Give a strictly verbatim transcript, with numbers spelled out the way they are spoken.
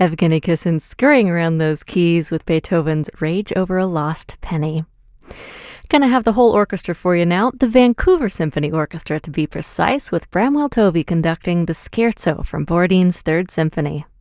Evgeny Kissin scurrying around those keys with Beethoven's Rage Over a Lost Penny. Gonna have the whole orchestra for you now, the Vancouver Symphony Orchestra to be precise, with Bramwell Tovey conducting the Scherzo from Borodin's Third Symphony.